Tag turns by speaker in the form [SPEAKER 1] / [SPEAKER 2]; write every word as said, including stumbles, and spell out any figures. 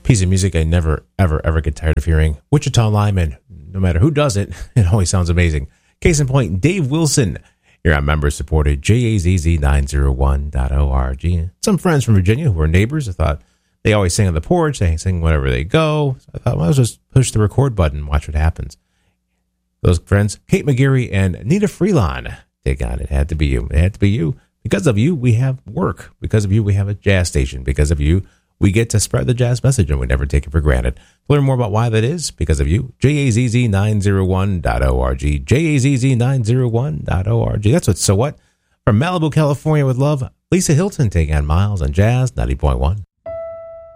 [SPEAKER 1] Piece of music I never, ever, ever get tired of hearing. Wichita Lineman, no matter who does it, it always sounds amazing. Case in point, Dave Wilson. Here on member-supported J A Z Z nine oh one dot org. Some friends from Virginia who are neighbors, I thought they always sing on the porch. They sing whenever they go. So I thought, well, I'll just push the record button and watch what happens. Those friends, Kate McGarry and Nita Freelon. Take on It Had to Be You. It had to be you. Because of you, we have work. Because of you, we have a jazz station. Because of you, we get to spread the jazz message, and we never take it for granted. To learn more about why that is, because of you, J A Z Z nine oh one dot org. J A Z Z nine oh one dot org. That's what So What. From Malibu, California with love, Lisa Hilton taking on Miles on Jazz ninety point one.